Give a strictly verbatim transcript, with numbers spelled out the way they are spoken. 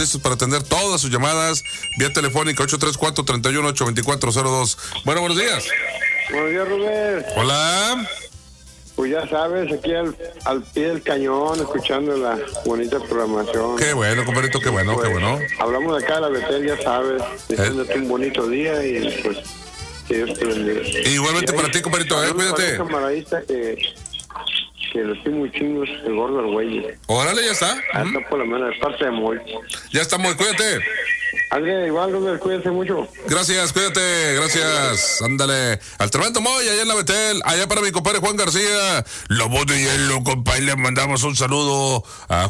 listos para atender todas sus llamadas vía telefónica ocho tres cuatro, tres uno ocho, dos cuatro cero dos. Bueno, buenos días. Buenos días, Rubén. Hola. Pues ya sabes, aquí al, al pie del cañón, escuchando la bonita programación. Qué bueno, compadrito, qué bueno, pues, qué bueno. Hablamos de acá de la Betel, ya sabes, deseándote un bonito día y pues que Dios te bendiga. Igualmente para ti, compadrito, eh, cuídate. Un camaradista que, que lo estoy muy chingos, el gordo al güey. Órale, ya está. Ahí está por la mano, de parte de Moy. Ya estamos, cuídate. Ándale, igual, Rubén, cuídense mucho. Gracias, cuídate, gracias. Ándale. Al tremendo Moy, allá en la Betel, allá para mi compadre Juan García. La voz de hielo, compadre, le mandamos un saludo a